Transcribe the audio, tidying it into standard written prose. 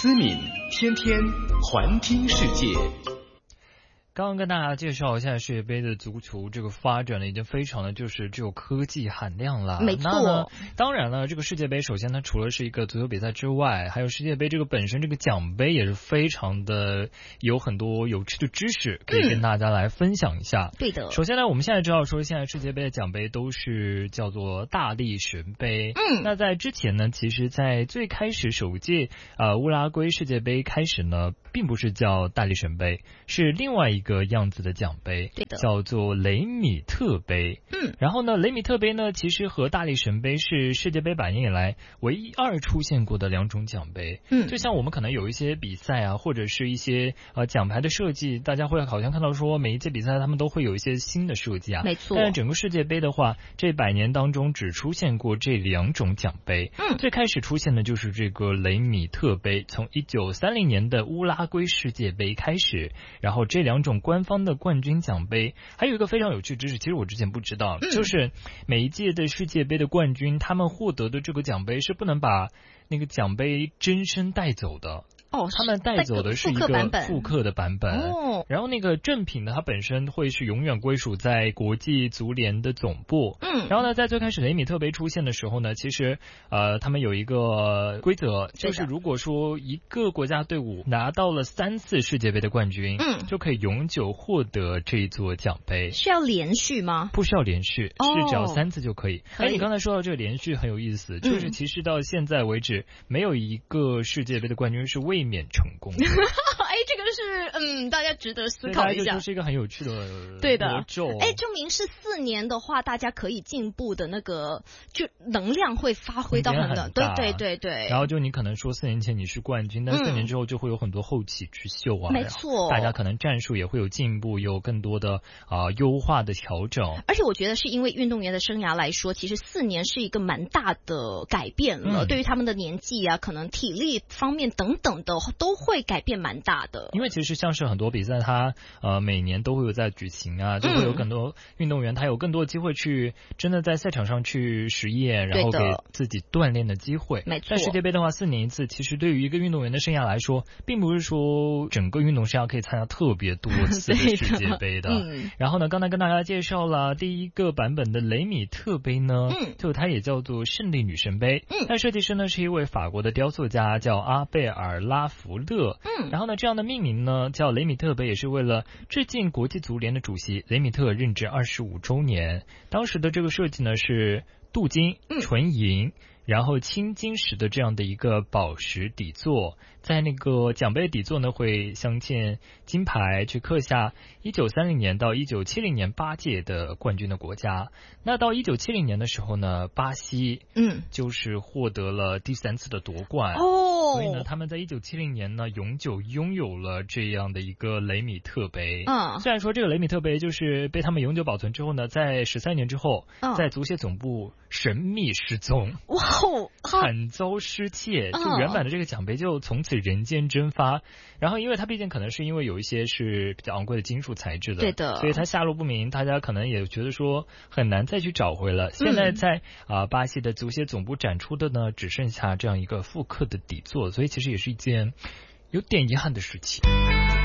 思敏，天天环听世界。 刚刚跟大家介绍，现在世界杯的足球这个发展呢，已经非常的就是具有科技含量了。 没错。 当然了，这个世界杯首先它除了是一个足球比赛之外，还有世界杯这个本身这个奖杯也是非常的有很多有趣的知识可以跟大家来分享一下。 对的。 首先呢，我们现在知道说现在世界杯的奖杯都是叫做大力神杯。那在之前呢，其实在最开始首届乌拉圭世界杯开始呢，并不是叫大力神杯，是另外一个样子的奖杯，叫做雷米特杯。然后呢，雷米特杯呢，其实和大力神杯是世界杯100年以来唯一出现过的两种奖杯。就像我们可能有一些比赛啊，或者是一些奖牌的设计，大家会好像看到说每一届比赛他们都会有一些新的设计啊。 没错。 但是整个世界杯的话，这100年当中只出现过这两种奖杯。最开始出现的就是这个雷米特杯，从1930年的乌拉圭世界杯开始，然后这两种官方的冠军奖杯还有一个非常有趣的知识，其实我之前不知道，就是每一届的世界杯的冠军，他们获得的这个奖杯是不能把那个奖杯真身带走的。他们带走的是一个复刻的版本。然后那个正品呢，它本身会是永远归属在国际足联的总部。然后呢，在最开始雷米特杯出现的时候呢，其实他们有一个规则，就是如果说一个国家队伍拿到了3次世界杯的冠军，就可以永久获得这座奖杯。 是要连续吗？ 不需要连续，是只要3次就可以。你刚才说到这个连续很有意思，就是其实到现在为止，没有一个世界杯的冠军是卫冕成功的。 这个是大家值得思考一下。 这是一个很有趣的对的。 证明是4年的话，大家可以进步的那个就能量会发挥到很大。对。 然后就你可能说4年前你是冠军，但4年之后就会有很多后起之秀啊。 没错。 大家可能战术也会有进步，有更多的优化的调整。 而且我觉得是因为运动员的生涯来说，其实4年是一个蛮大的改变了。对于他们的年纪啊，可能体力方面等等的都会改变蛮大的。 因为其实像是很多比赛它每年都会有在举行啊，就会有很多运动员他有更多的机会去真的在赛场上去实验，然后给自己锻炼的机会。 没错。 但世界杯的话4年一次，其实对于一个运动员的生涯来说，并不是说整个运动生涯可以参加特别多次的世界杯的。然后呢，刚才跟大家介绍了第一个版本的雷米特杯呢，就它也叫做胜利女神杯。它设计师呢是一位法国的雕塑家，叫阿贝尔拉福勒。然后呢，这样的命名呢叫雷米特杯，也是为了致敬国际足联的主席雷米特任职25周年。当时的这个设计呢是镀金、纯银，然后青金石的这样的一个宝石底座，在那个奖杯底座呢会镶嵌金牌，去刻下1930年到1970年8届的冠军的国家。那到1970年的时候呢，巴西就是获得了第3次的夺冠。所以呢，他们在1970年呢永久拥有了这样的一个雷米特杯。虽然说这个雷米特杯就是被他们永久保存之后呢，在13年之后，在足协总部神秘失踪。惨遭失窃，就原版的这个奖杯就从此人间蒸发。然后因为它毕竟可能是因为有一些是比较昂贵的金属材质的， 对的， 所以它下落不明，大家可能也觉得说很难再去找回了。现在在巴西的足协总部展出的呢，只剩下这样一个复刻的底座，所以其实也是一件有点遗憾的事情。